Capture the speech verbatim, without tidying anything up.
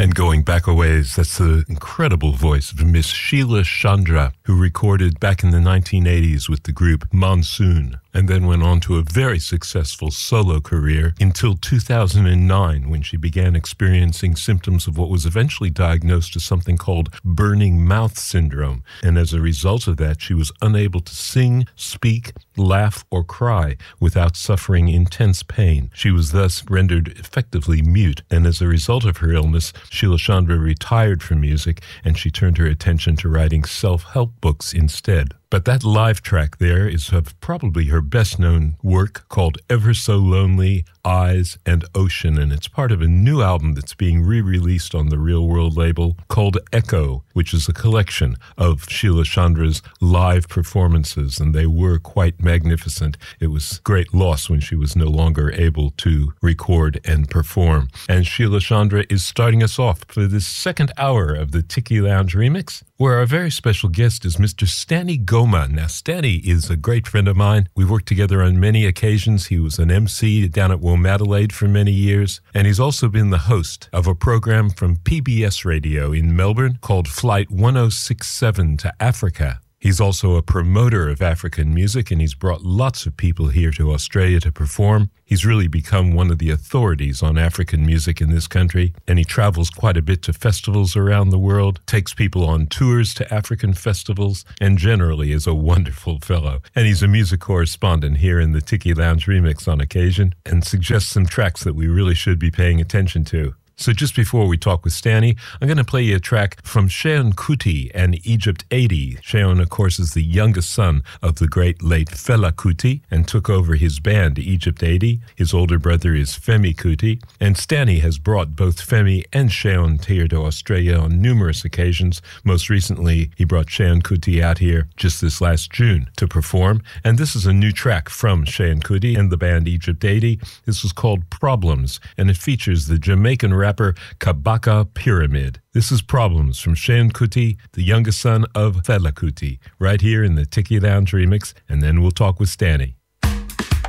And going back a ways, that's the incredible voice of Miss Sheila Chandra, who recorded back in the nineteen eighties with the group Monsoon, and then went on to a very successful solo career until two thousand nine, when she began experiencing symptoms of what was eventually diagnosed as something called burning mouth syndrome. And as a result of that, she was unable to sing, speak, laugh, or cry without suffering intense pain. She was thus rendered effectively mute, and as a result of her illness, Sheila Chandra retired from music, and she turned her attention to writing self-help books instead. But that live track there is of probably her best-known work called Ever So Lonely, Eyes, and Ocean, and it's part of a new album that's being re-released on the Real World label called Echo, which is a collection of Sheila Chandra's live performances, and they were quite magnificent. It was great loss when she was no longer able to record and perform. And Sheila Chandra is starting us off for this second hour of the Tiki Lounge Remix, where our very special guest is Mister Stanny Goma. Now, Stanny is a great friend of mine. We've worked together on many occasions. He was an M C down at Womadelaide for many years, and he's also been the host of a program from P B S Radio in Melbourne called Flight one oh six seven to Africa. He's also a promoter of African music, and he's brought lots of people here to Australia to perform. He's really become one of the authorities on African music in this country, and he travels quite a bit to festivals around the world, takes people on tours to African festivals, and generally is a wonderful fellow. And he's a music correspondent here in the Tiki Lounge Remix on occasion, and suggests some tracks that we really should be paying attention to. So just before we talk with Stanny, I'm going to play you a track from Seun Kuti and Egypt eighty. Seun, of course, is the youngest son of the great late Fela Kuti and took over his band, Egypt eighty. His older brother is Femi Kuti, and Stanny has brought both Femi and Seun here to Australia on numerous occasions. Most recently, he brought Seun Kuti out here just this last June to perform, and this is a new track from Seun Kuti and the band Egypt eighty. This is called Problems, and it features the Jamaican rapper rapper Kabaka Pyramid. This is Problems from Seun Kuti, the youngest son of Fela Kuti, right here in the Tiki Lounge Remix, and then we'll talk with Stanny.